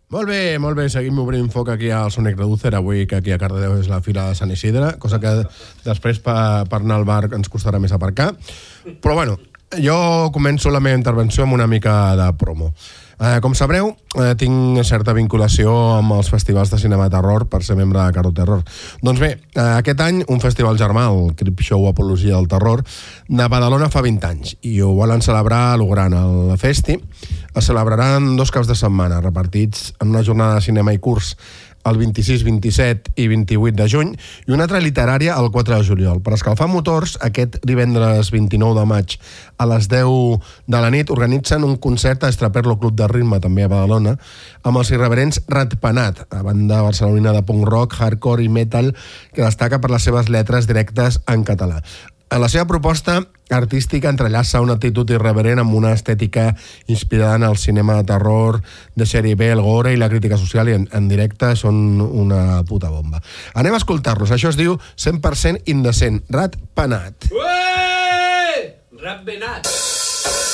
Molt bé, seguim obrint foc aquí al Sonic Reducer, avui que aquí a Cardedeu és la Fira de Sant Isidre, cosa que després per anar al bar ens costarà més aparcar. Però bueno, jo començo la meva intervenció amb una mica de promo. Com sabreu, tinc certa vinculació amb els festivals de cinema de terror per ser membre de Caro Terror. Doncs bé, aquest any un festival germà, el Creepshow Apologia del Terror, de Badalona fa 20 anys, i ho volen celebrar a lo gran. El festi es celebraran 2 caps de setmana, repartits en una jornada de cinema i curs el 26, 27 i 28 de juny i una altra literària el 4 de juliol. Per escalfar motors, aquest divendres 29 de maig a les 10 de la nit organitzen un concert a Estraperlo Club de Ritme, també a Badalona, amb els irreverents Ratpenat, a banda barcelonina de punk rock, hardcore i metal que destaca per les seves lletres directes en català. En la seva proposta artística entrellaça una actitud irreverent amb una estètica inspirada en el cinema de terror de sèrie B, el gore i la crítica social, i en directe són una puta bomba. Anem a escoltar-los. Això es diu 100% indecent. Ratpenat. Ué! Ratpenat.